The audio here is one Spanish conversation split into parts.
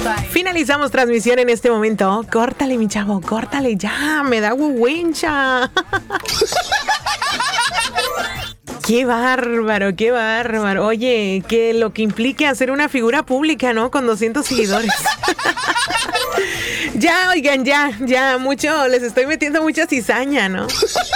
Finalizamos transmisión en este momento. Córtale, mi chavo, córtale ya. Me da huehuencha. Qué bárbaro, qué bárbaro. Oye, que lo que implique hacer una figura pública, ¿no? Con 200 seguidores. Ya, oigan, ya, mucho, les estoy metiendo mucha cizaña, ¿no?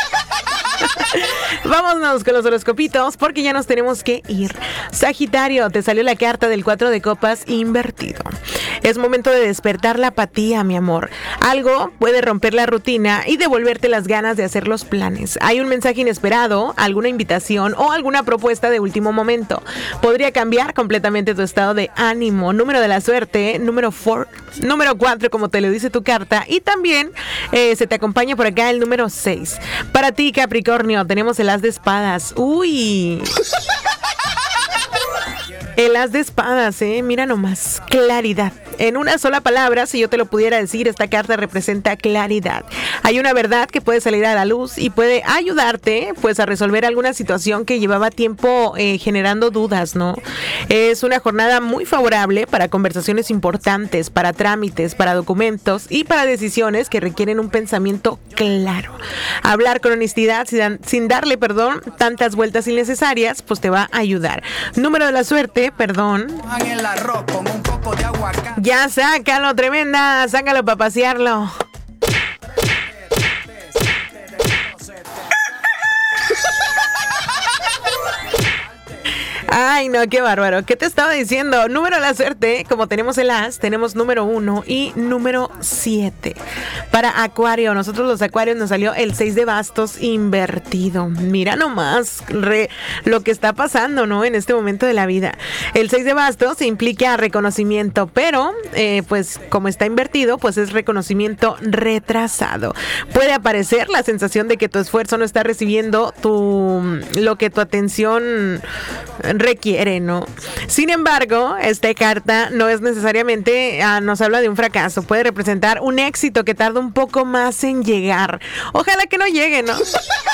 Vámonos con los horoscopitos porque ya nos tenemos que ir. Sagitario, te salió la carta del 4 de copas invertido. Es momento de despertar la apatía, mi amor. Algo puede romper la rutina y devolverte las ganas de hacer los planes. Hay un mensaje inesperado, alguna invitación o alguna propuesta de último momento. Podría cambiar completamente tu estado de ánimo. Número de la suerte, número 4, como te lo dice tu carta. Y también se te acompaña por acá el número 6. Para ti, Capricornio, tenemos el as de espadas. ¡Uy! El as de espadas, mira nomás, claridad. En una sola palabra, si yo te lo pudiera decir, esta carta representa claridad. Hay una verdad que puede salir a la luz y puede ayudarte, pues, a resolver alguna situación que llevaba tiempo generando dudas, ¿no? Es una jornada muy favorable para conversaciones importantes, para trámites, para documentos y para decisiones que requieren un pensamiento claro. Hablar con honestidad sin darle, tantas vueltas innecesarias, pues te va a ayudar. Número de la suerte, Ya sácalo, tremenda, sácalo para pasearlo. Ay, no, qué bárbaro. ¿Qué te estaba diciendo? Número de la suerte, como tenemos el as, tenemos número 1 y número 7. Para Acuario, nosotros los Acuarios nos salió el 6 de bastos invertido. Mira nomás lo que está pasando, ¿no? En este momento de la vida. El 6 de bastos implica reconocimiento, pero pues como está invertido, pues es reconocimiento retrasado. Puede aparecer la sensación de que tu esfuerzo no está recibiendo lo que tu atención requiere, ¿no? Sin embargo, esta carta no es necesariamente nos habla de un fracaso, puede representar un éxito que tarda un poco más en llegar. Ojalá que no llegue, ¿no?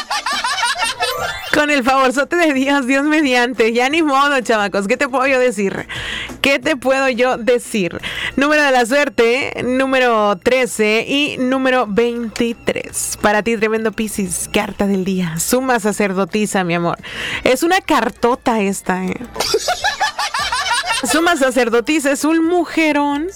Con el favorzote de Dios mediante. Ya ni modo, chavacos. ¿Qué te puedo yo decir? Número de la suerte, número 13 y número 23. Para ti, tremendo Piscis, carta del día. Suma sacerdotisa, mi amor. Es una cartota esta, Suma sacerdotisa es un mujerón.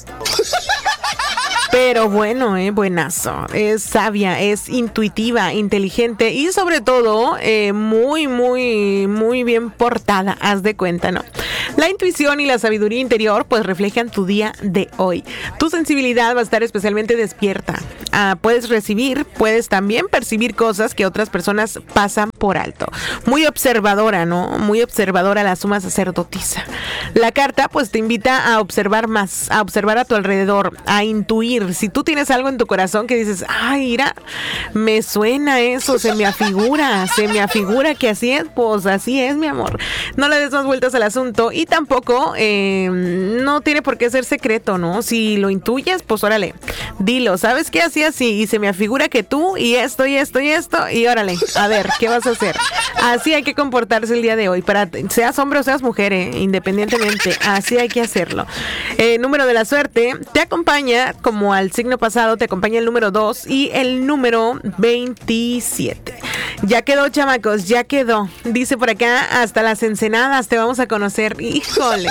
Pero bueno, buenazo. Es sabia, es intuitiva, inteligente y sobre todo muy, muy, muy bien portada, haz de cuenta, ¿no? La intuición y la sabiduría interior pues reflejan tu día de hoy. Tu sensibilidad va a estar especialmente despierta. Puedes también percibir cosas que otras personas pasan por alto. Muy observadora, ¿no? Muy observadora la suma sacerdotisa. La carta pues te invita a observar más, a observar a tu alrededor, a intuir. Si tú tienes algo en tu corazón que dices, ay, mira, me suena eso, se me afigura que así es, pues así es, mi amor. No le des más vueltas al asunto y tampoco no tiene por qué ser secreto, ¿no? Si lo intuyes, pues órale, dilo, ¿sabes qué? Así, y se me afigura que tú y esto, y órale, a ver, ¿qué vas a hacer? Así hay que comportarse el día de hoy, seas hombre o seas mujer, independientemente, así hay que hacerlo. Número de la suerte, te acompaña como al signo pasado, te acompaña el número 2 y el número 27. Ya quedó, chamacos, ya quedó. Dice por acá, hasta las Ensenadas te vamos a conocer. Híjole.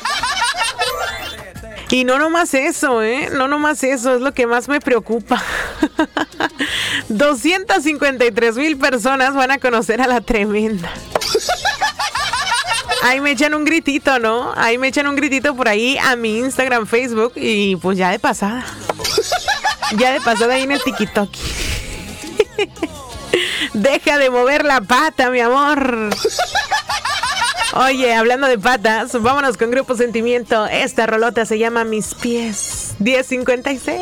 Y no nomás eso, no nomás eso, es lo que más me preocupa. 253,000 personas van a conocer a la tremenda. Ahí me echan un gritito, ¿no? Ahí me echan un gritito por ahí a mi Instagram, Facebook y pues ya de pasada. Ya de pasada ahí en el TikTok. Deja de mover la pata, mi amor. Oye, hablando de patas, vámonos con Grupo Sentimiento. Esta rolota se llama Mis Pies. 10:56.